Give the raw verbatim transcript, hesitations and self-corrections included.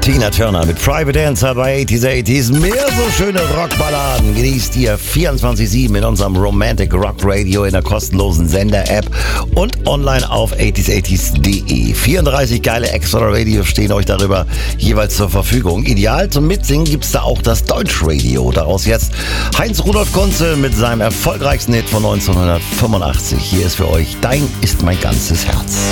Tina Turner mit Private Dancer bei achtziger achtziger. Mehr so schöne Rockballaden genießt ihr vierundzwanzig sieben in unserem Romantic Rock Radio in der kostenlosen Sender-App und online auf achtziger achtziger punkt de. vierunddreißig geile Extra-Radios stehen euch darüber jeweils zur Verfügung. Ideal zum Mitsingen gibt's da auch das Deutsch-Radio. Daraus jetzt Heinz-Rudolf Kunze mit seinem erfolgreichsten Hit von neunzehnhundertfünfundachtzig. Hier ist für euch Dein ist mein ganzes Herz.